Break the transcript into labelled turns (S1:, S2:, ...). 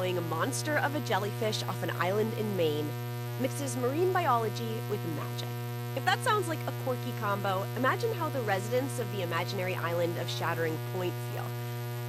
S1: enjoying a monster of a jellyfish off an island in Maine mixes marine biology with magic. If that sounds like a quirky combo, imagine how the residents of the imaginary island of Shattering Point feel.